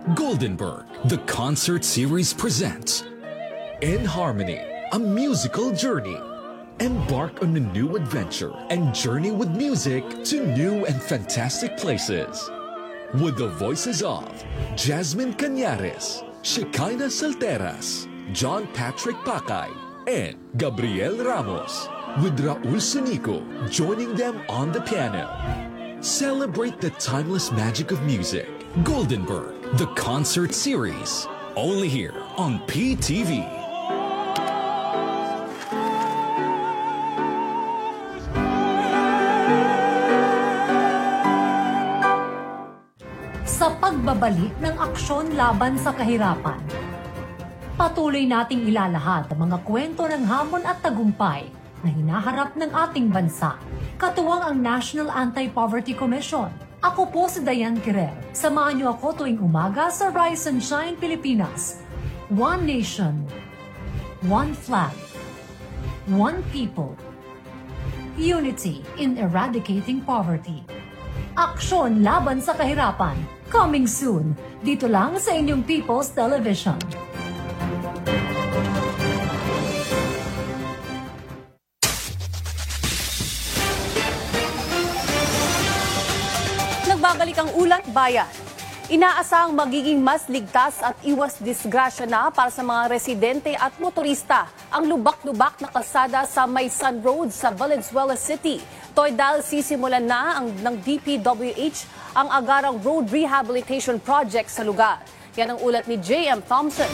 Goldenberg, the concert series presents In Harmony, a musical journey. Embark on a new adventure and journey with music to new and fantastic places. With the voices of Jasmine Cañares, Shekinah Salteras, John Patrick Pacay, and Gabriel Ramos, with Raul Sunico joining them on the piano. Celebrate the timeless magic of music. Goldenberg, the concert series. Only here on PTV. Sa pagbabalik ng aksyon laban sa kahirapan, patuloy nating ilalahad ang mga kwento ng hamon at tagumpay na hinaharap ng ating bansa. Katuwang ang National Anti-Poverty Commission. Ako po si Diane Quirel. Samahan niyo ako tuwing umaga sa Rise and Shine Pilipinas. One nation, one flag, one people, unity in eradicating poverty. Aksyon laban sa kahirapan. Coming soon, dito lang sa inyong People's Television. Nagbabalik ang Ulat Bayan. Inaasahang magiging mas ligtas at iwas disgrasya na para sa mga residente at motorista ang lubak-lubak na kalsada sa Maysan Road sa Valenzuela City. Toy dahil sisimulan na ng DPWH ang agarang road rehabilitation project sa lugar. Yan ang ulat ni J.M. Thompson.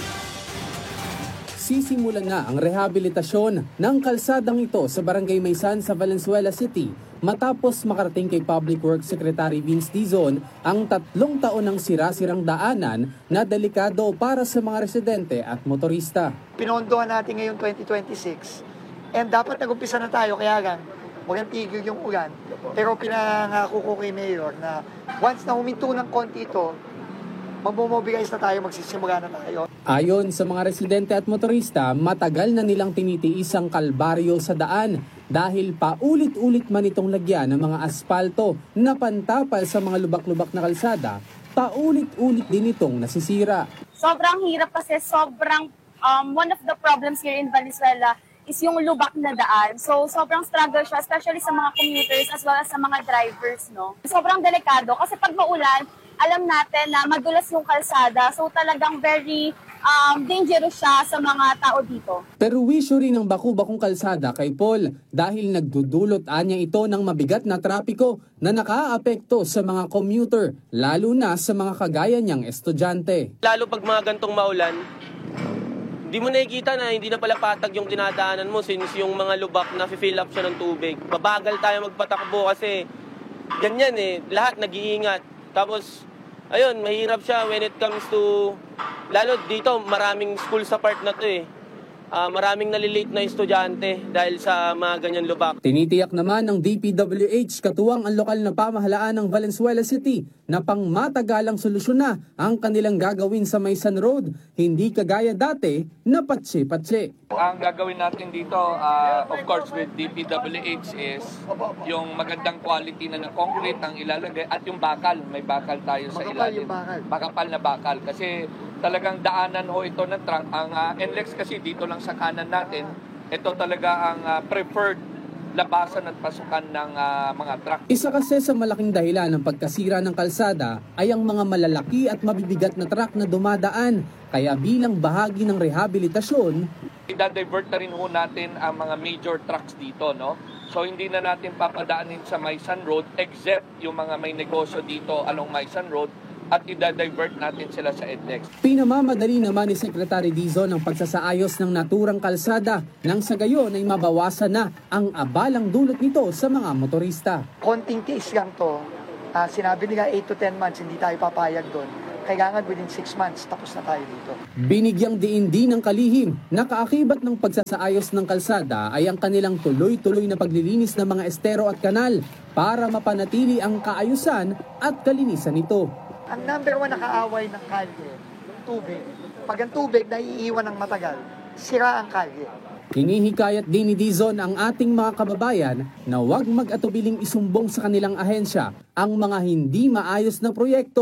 Sisimulan na ang rehabilitasyon ng kalsadang ito sa Barangay Maysan sa Valenzuela City matapos makarating kay Public Works Secretary Vince Dizon ang 3 taon ng sira-sirang daanan na delikado para sa mga residente at motorista. Pinondohan natin ngayon 2026 and dapat nag-umpisa na tayo kaya lang walang tigil yung ulan. Pero pinangako ko kay Mayor na once na huminto ng konti ito, magmobilize na tayo, magsisimula na tayo. Ayon sa mga residente at motorista, matagal na nilang tinitiis ang kalbaryo sa daan dahil paulit-ulit man itong lagyan ng mga asfalto na pantapal sa mga lubak-lubak na kalsada, paulit-ulit din itong nasisira. Sobrang hirap kasi sobrang one of the problems here in Valenzuela is yung lubak na daan. So, sobrang struggle siya, especially sa mga commuters as well as sa mga drivers, no? Sobrang delikado kasi pag maulan, alam natin na madulas yung kalsada. So, talagang very dangerous siya sa mga tao dito. Pero wisyo rin ng baku-bakong kalsada kay Paul dahil nagdudulot anya ito ng mabigat na trapiko na nakaapekto sa mga commuter, lalo na sa mga kagaya niyang estudyante. Lalo pag mga gantong maulan, di mo nakikita na hindi na pala patag yung dinadaanan mo since yung mga lubak na fill up siya ng tubig. Babagal tayo magpatakbo kasi ganyan lahat nag-iingat. Tapos, ayun, mahirap siya when it comes to, lalo dito maraming school sa part na to maraming nalilate na estudyante dahil sa mga ganyan lubak. Tinitiyak naman ng DPWH katuwang ang lokal na pamahalaan ng Valenzuela City na pang matagalang solusyon na ang kanilang gagawin sa Maysan Road, hindi kagaya dati na patse-patse. Ang gagawin natin dito, of course with DPWH is yung magandang quality na ng concrete ang ilalagay at yung bakal, may bakal tayo sa ilalim. Makapal na bakal kasi talagang daanan ito ng truck. Ang NLEX kasi dito lang sa kanan natin, ito talaga ang preferred labasan at pasukan ng mga truck. Isa kasi sa malaking dahilan ng pagkasira ng kalsada ay ang mga malalaki at mabibigat na truck na dumadaan. Kaya bilang bahagi ng rehabilitasyon, i-divert na rin natin ang mga major trucks dito, no? So hindi na natin papadaanin sa Maysan Road except yung mga may negosyo dito along Maysan Road at i-divert natin sila sa NLEX. Pinamamadali naman ni Secretary Dizon ang pagsasaayos ng naturang kalsada nang sa gayon ay mabawasan na ang abalang dulot nito sa mga motorista. Konting tiis lang to. Sinabi nila 8 to 10 months, hindi tayo papayag doon. Kailangan within 6 months, tapos na tayo dito. Binigyang diin din ng kalihim na kaakibat ng pagsasaayos ng kalsada ay ang kanilang tuloy-tuloy na paglilinis ng mga estero at kanal para mapanatili ang kaayusan at kalinisan nito. Ang number 1 na kaaway ng kalye, tubig. Pag ang tubig naiiwan ng matagal, sira ang kalye. Hinihikayat din ni Dizon ang ating mga kababayan na huwag mag-atubiling isumbong sa kanilang ahensya ang mga hindi maayos na proyekto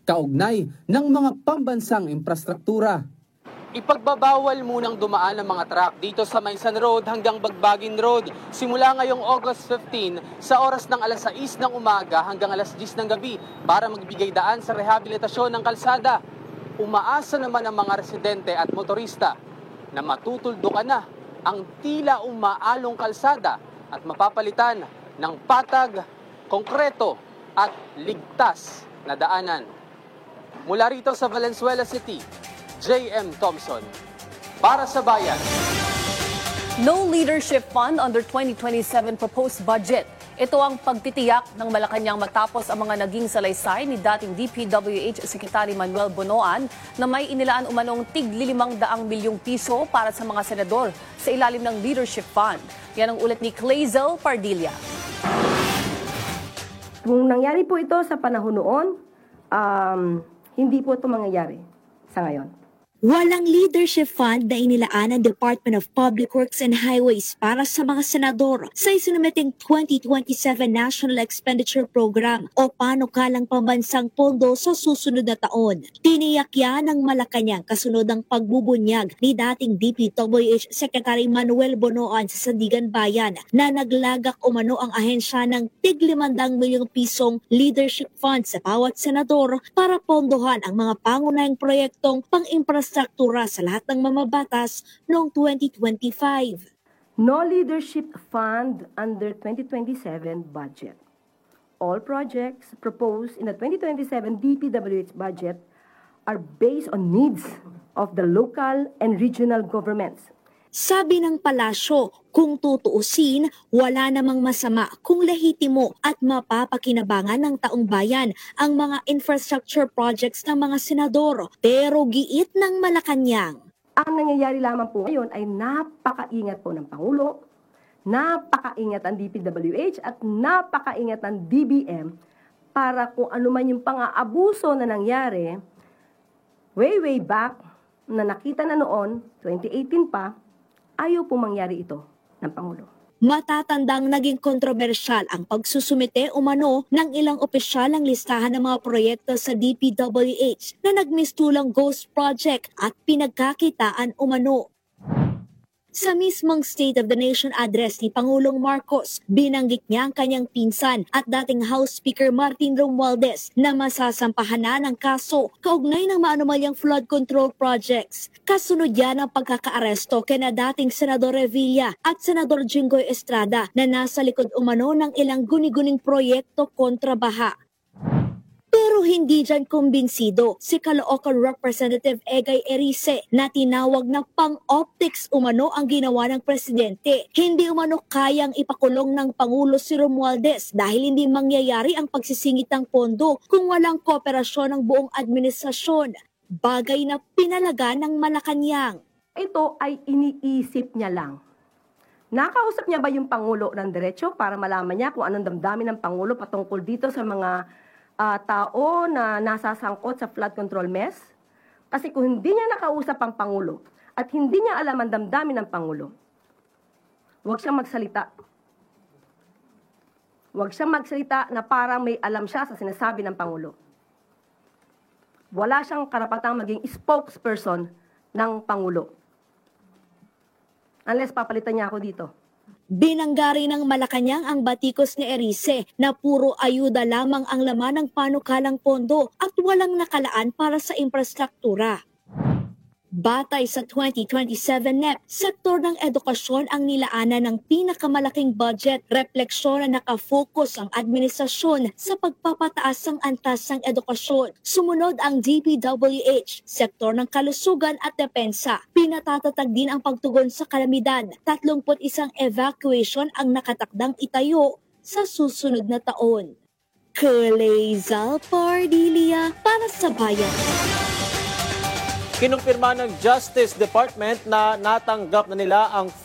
kaugnay ng mga pambansang infrastruktura. Ipagbabawal munang dumaan ang mga truck dito sa Maysan Road hanggang Bagbagin Road simula ngayong August 15 sa oras ng alas 6 ng umaga hanggang alas 10 ng gabi para magbigay daan sa rehabilitasyon ng kalsada. Umaasa naman ang mga residente at motorista na matutuldukan na ang tila umaalong kalsada at mapapalitan ng patag, konkreto at ligtas na daanan. Mula rito sa Valenzuela City, J.M. Thompson, para sa Bayan. No Leadership Fund under 2027 proposed budget. Ito ang pagtitiyak ng Malacanang matapos ang mga naging salaysay ni dating DPWH Secretary Manuel Bonoan na may inilaan umanong tig-500 milyong piso para sa mga senador sa ilalim ng Leadership Fund. Yan ang ulat ni Clazel Pardilla. Kung nangyari po ito sa panahon noon, hindi po ito mangyayari sa ngayon. Walang leadership fund na inilaan ng Department of Public Works and Highways para sa mga senador sa isinumiting 2027 National Expenditure Program o panukalang pambansang pondo sa susunod na taon. Tiniyak yan ng Malacanang kasunod ng pagbubunyag ni dating DPWH Secretary Manuel Bonoan sa Sandigan Bayan na naglagak umano ang ahensya ng tig-500 milyong pisong leadership fund sa bawat senador para pondohan ang mga pangunahing proyektong pang-infrastruktura sa lahat ng mamabatas noong 2025. No leadership fund under 2027 budget. All projects proposed in the 2027 DPWH budget are based on needs of the local and regional governments. Sabi ng palasyo, kung tutuusin, wala namang masama kung lehitimo at mapapakinabangan ng taong bayan ang mga infrastructure projects ng mga senador. Pero giit ng Malacanang, ang nangyayari lamang po ngayon ay napakaingat po ng Pangulo, napakaingat ang DPWH at napakaingat ang DBM para kung ano man yung pang-aabuso na nangyari way back na nakita na noon, 2018 pa, ayaw po mangyari ito ng Pangulo. Matatandang naging kontrobersyal ang pagsusumite umano ng ilang opisyal ang listahan ng mga proyekto sa DPWH na nagmistulang ghost project at pinagkakitaan umano. Sa mismong State of the Nation address ni Pangulong Marcos, binanggit niya ang kanyang pinsan at dating House Speaker Martin Romualdez na masasampahan na ng kaso kaugnay ng maanumalyang flood control projects. Kasunod yan ang pagkakaaresto kina dating Senador Revilla at Senador Jinggoy Estrada na nasa likod umano ng ilang guni-guning proyekto kontra baha. Pero hindi dyan kumbinsido si Caloocan Representative Egay Erice na tinawag na pang-optics umano ang ginawa ng presidente. Hindi umano kayang ipakulong ng Pangulo si Romualdez dahil hindi mangyayari ang pagsisingit ng pondo kung walang kooperasyon ng buong administrasyon. Bagay na pinalaga ng Malacanang. Ito ay iniisip niya lang. Nakausap niya ba yung Pangulo ng diretso para malaman niya kung anong damdamin ng Pangulo patungkol dito sa mga tao na nasasangkot sa flood control mess? Kasi kung hindi niya nakausap ang Pangulo at hindi niya alam ang damdamin ng Pangulo, huwag siyang magsalita. Huwag siyang magsalita na parang may alam siya sa sinasabi ng Pangulo. Wala siyang karapatang maging spokesperson ng Pangulo. Unless papalitan niya ako dito. Binanggari ng Malacanang ang batikos ni Erice na puro ayuda lamang ang laman ng panukalang pondo at walang nakalaan para sa infrastruktura. Batay sa 2027 NEP, sektor ng edukasyon ang nilaanan ng pinakamalaking budget, refleksyon na nakafocus ang administrasyon sa pagpapataas ng antas ng edukasyon. Sumunod ang DPWH, sektor ng kalusugan at depensa. Pinatatatag din ang pagtugon sa kalamidad. 31 evacuation ang nakatakdang itayo sa susunod na taon. Clazel Pardilla para sa Bayan. Kinumpirma ng Justice Department na natanggap na nila ang